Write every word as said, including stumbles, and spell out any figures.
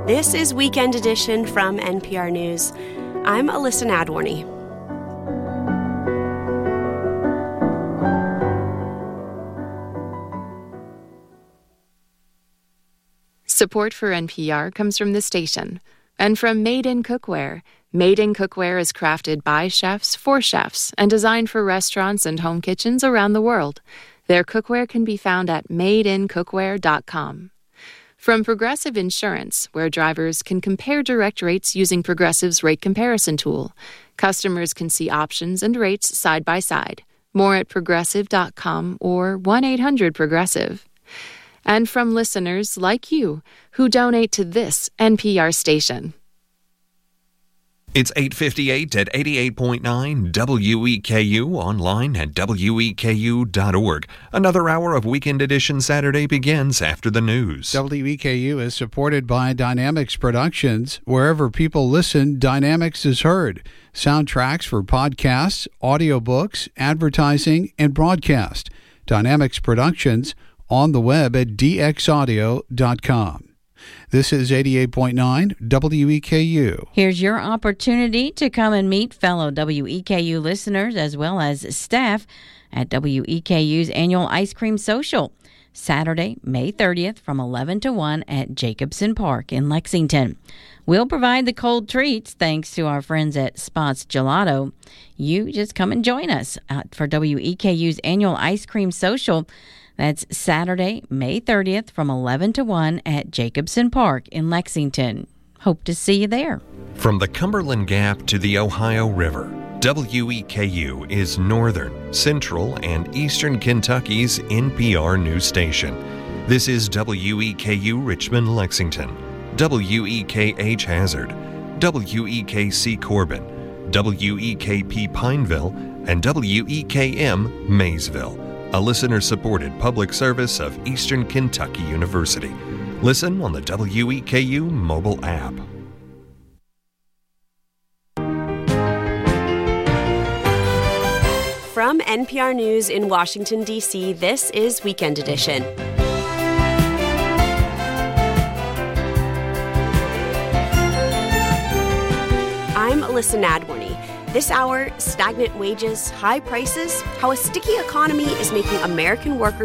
This is Weekend Edition from N P R News. I'm Alyssa Nadworny. Support for N P R comes from the station and from Made in Cookware. Made in Cookware is crafted by chefs for chefs and designed for restaurants and home kitchens around the world. Their cookware can be found at made in cookware dot com. From Progressive Insurance, where drivers can compare direct rates using Progressive's rate comparison tool. Customers can see options and rates side by side. More at progressive dot com or one eight hundred progressive. And from listeners like you who donate to this N P R station. It's eight fifty-eight at eighty-eight point nine W E K U, online at W E K U dot org. Another hour of Weekend Edition Saturday begins after the news. W E K U is supported by Dynamics Productions. Wherever people listen, Dynamics is heard. Soundtracks for podcasts, audiobooks, advertising, and broadcast. Dynamics Productions on the web at d x audio dot com. This is eighty-eight point nine W E K U. Here's your opportunity to come and meet fellow W E K U listeners as well as staff at W E K U's annual Ice Cream Social. Saturday, May thirtieth from eleven to one at Jacobson Park in Lexington. We'll provide the cold treats thanks to our friends at Spots Gelato. You just come and join us for W E K U's annual Ice Cream Social. That's Saturday, May thirtieth from eleven to one at Jacobson Park in Lexington. Hope to see you there. From the Cumberland Gap to the Ohio River, W E K U is Northern, Central, and Eastern Kentucky's N P R news station. This is W E K U Richmond, Lexington, W E K H Hazard, W E K C Corbin, W E K P Pineville, and W E K M Maysville. A listener-supported public service of Eastern Kentucky University. Listen on the W E K U mobile app. From N P R News in Washington, D C, this is Weekend Edition. I'm Alyssa Nadworny. This hour, stagnant wages, high prices, how a sticky economy is making American workers